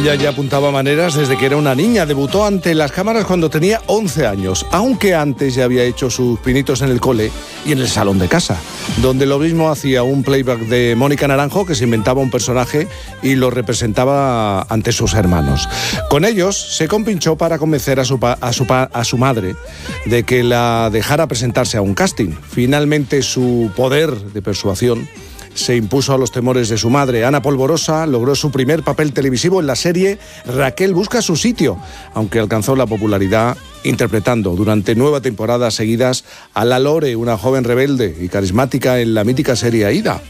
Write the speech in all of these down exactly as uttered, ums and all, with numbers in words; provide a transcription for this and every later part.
Ella ya apuntaba maneras desde que era una niña. Debutó ante las cámaras cuando tenía once años, aunque antes ya había hecho sus pinitos en el cole y en el salón de casa, donde lo mismo hacía un playback de Mónica Naranjo, que se inventaba un personaje y lo representaba ante sus hermanos. Con ellos se compinchó para convencer a su, pa- a su, pa- a su madre de que la dejara presentarse a un casting. Finalmente su poder de persuasión se impuso a los temores de su madre. Ana Polvorosa logró su primer papel televisivo en la serie Raquel busca su sitio, aunque alcanzó la popularidad interpretando durante nueve temporadas seguidas a la Lore, una joven rebelde y carismática en la mítica serie Aída.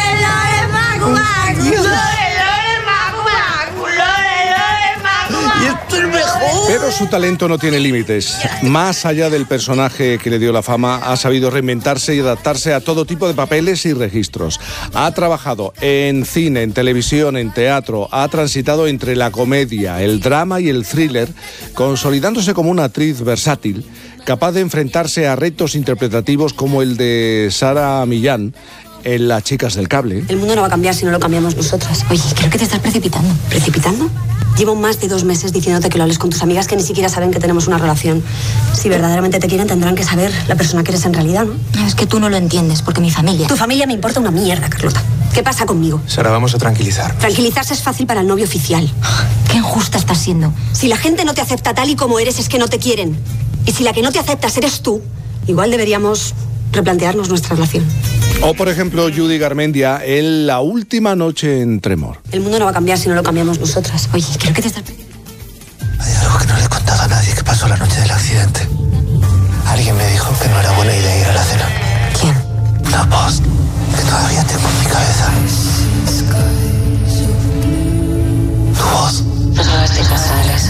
Pero su talento no tiene límites. Más allá del personaje que le dio la fama, ha sabido reinventarse y adaptarse a todo tipo de papeles y registros. Ha trabajado en cine, en televisión, en teatro. Ha transitado entre la comedia, el drama y el thriller, consolidándose como una actriz versátil, capaz de enfrentarse a retos interpretativos como el de Sara Millán en Las chicas del cable. El mundo no va a cambiar si no lo cambiamos nosotras. Oye, creo que te estás precipitando. ¿Precipitando? Llevo más de dos meses diciéndote que lo hables con tus amigas que ni siquiera saben que tenemos una relación. Si verdaderamente te quieren, tendrán que saber la persona que eres en realidad, ¿no? Es que tú no lo entiendes, porque mi familia... Tu familia me importa una mierda, Carlota. ¿Qué pasa conmigo? Sara, vamos a tranquilizar. Tranquilizarse es fácil para el novio oficial. Qué injusta estás siendo. Si la gente no te acepta tal y como eres, es que no te quieren. Y si la que no te aceptas eres tú, igual deberíamos replantearnos nuestra relación. O, por ejemplo, Judy Garmendia en La última noche en Tremor. El mundo no va a cambiar si no lo cambiamos nosotras. Oye, creo que te estás... Hay algo que no le he contado a nadie que pasó la noche del accidente. Alguien me dijo que no era buena idea ir a la cena. ¿Quién? Una voz que todavía tengo en mi cabeza. Tu voz. No sabes de casales.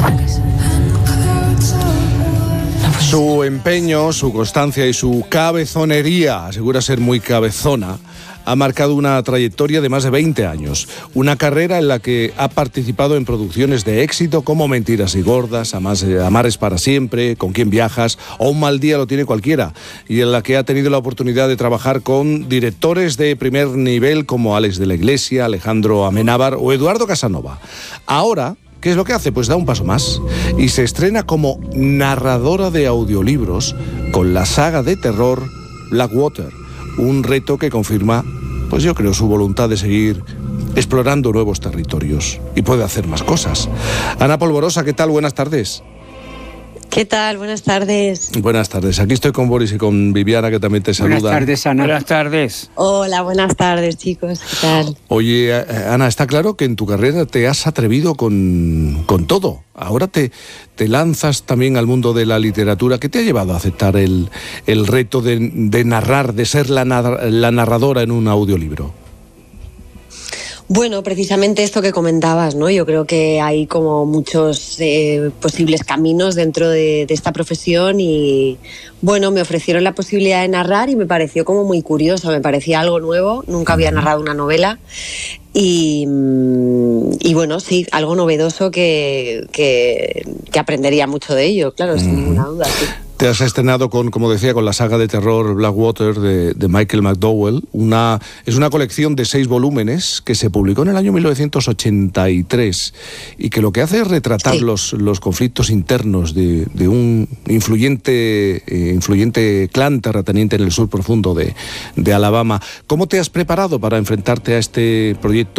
Su empeño, su constancia y su cabezonería, asegura ser muy cabezona, ha marcado una trayectoria de más de veinte años. Una carrera en la que ha participado en producciones de éxito como Mentiras y gordas, Amar es para siempre, Con quién viajas o Un mal día lo tiene cualquiera, y en la que ha tenido la oportunidad de trabajar con directores de primer nivel como Alex de la Iglesia, Alejandro Amenábar o Eduardo Casanova. Ahora, ¿qué es lo que hace? Pues da un paso más y se estrena como narradora de audiolibros con la saga de terror Blackwater, un reto que confirma, pues yo creo, su voluntad de seguir explorando nuevos territorios y puede hacer más cosas. Ana Polvorosa, ¿qué tal? Buenas tardes. ¿Qué tal? Buenas tardes. Buenas tardes. Aquí estoy con Boris y con Viviana, que también te saludan. Buenas tardes, Ana. Buenas tardes. Hola, buenas tardes, chicos. ¿Qué tal? Oye, Ana, está claro que en tu carrera te has atrevido con, con todo. Ahora te, te lanzas también al mundo de la literatura. ¿Qué te ha llevado a aceptar el, el reto de, de narrar, de ser la, la narradora en un audiolibro? Bueno, precisamente esto que comentabas, ¿no? Yo creo que hay como muchos eh, posibles caminos dentro de, de esta profesión y, bueno, me ofrecieron la posibilidad de narrar y me pareció como muy curioso, me parecía algo nuevo, nunca había narrado una novela y, y bueno, sí, algo novedoso que, que, que aprendería mucho de ello, claro, mm. sin ninguna duda, sí. Te has estrenado con, como decía, con la saga de terror Blackwater de, de Michael McDowell. Una, es una colección de seis volúmenes que se publicó en el año mil novecientos ochenta y tres y que lo que hace es retratar sí. los, los conflictos internos de, de un influyente, eh, influyente clan terrateniente en el sur profundo de, de Alabama. ¿Cómo te has preparado para enfrentarte a este proyecto